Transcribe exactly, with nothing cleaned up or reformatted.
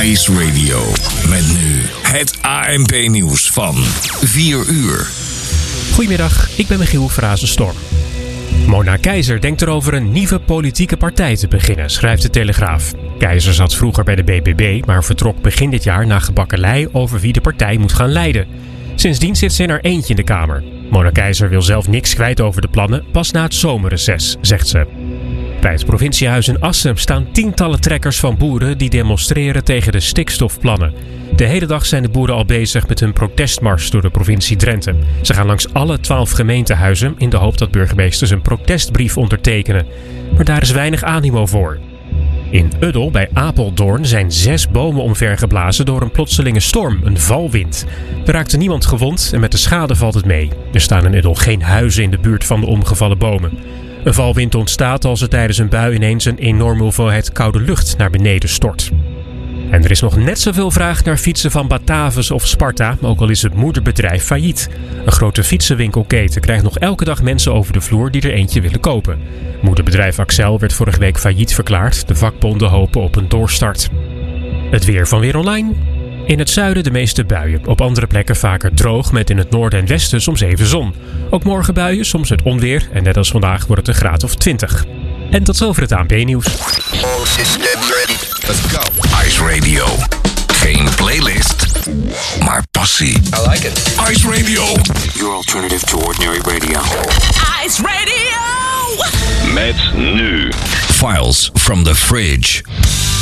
Ice Radio. Met nu het A N P-nieuws van vier uur. Goedemiddag, ik ben Michiel Frazenstorm. Mona Keizer denkt erover een nieuwe politieke partij te beginnen, schrijft de Telegraaf. Keizer zat vroeger bij de B B B, maar vertrok begin dit jaar naar gebakkelei over wie de partij moet gaan leiden. Sindsdien zit ze in haar eentje in de Kamer. Mona Keizer wil zelf niks kwijt over de plannen, pas na het zomerreces, zegt ze. Bij het provinciehuis in Assen staan tientallen trekkers van boeren die demonstreren tegen de stikstofplannen. De hele dag zijn de boeren al bezig met hun protestmars door de provincie Drenthe. Ze gaan langs alle twaalf gemeentehuizen in de hoop dat burgemeesters een protestbrief ondertekenen. Maar daar is weinig animo voor. In Uddel bij Apeldoorn zijn zes bomen omvergeblazen door een plotselinge storm, een valwind. Er raakte niemand gewond en met de schade valt het mee. Er staan in Uddel geen huizen in de buurt van de omgevallen bomen. Een valwind ontstaat als er tijdens een bui ineens een enorme hoeveelheid koude lucht naar beneden stort. En er is nog net zoveel vraag naar fietsen van Batavus of Sparta, ook al is het moederbedrijf failliet. Een grote fietsenwinkelketen krijgt nog elke dag mensen over de vloer die er eentje willen kopen. Moederbedrijf Axel werd vorige week failliet verklaard. De vakbonden hopen op een doorstart. Het weer van Weer Online. In het zuiden de meeste buien. Op andere plekken vaker droog met in het noorden en westen soms even zon. Ook morgen buien, soms met onweer. En net als vandaag wordt het een graad of twintig. En tot zover het A N P-nieuws. Let's go. Ice Radio. Geen playlist, maar passie. I like it. Ice Radio. Your alternative to ordinary radio. Ice Radio! Met nu Files from the Fridge.